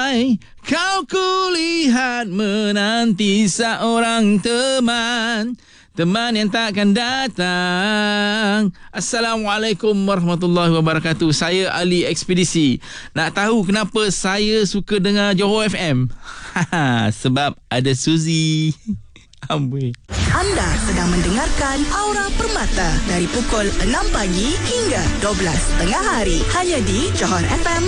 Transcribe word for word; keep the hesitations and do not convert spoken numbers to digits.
Andai kau kulihat menanti seorang teman, teman yang takkan datang. Assalamualaikum warahmatullahi wabarakatuh. Saya Ali Ekspedisi. Nak tahu kenapa saya suka dengar Johor F M? Sebab ada Suzy. Amboi. Anda sedang mendengarkan Aura Permata dari pukul enam pagi hingga dua belas tengah hari hanya di Johor F M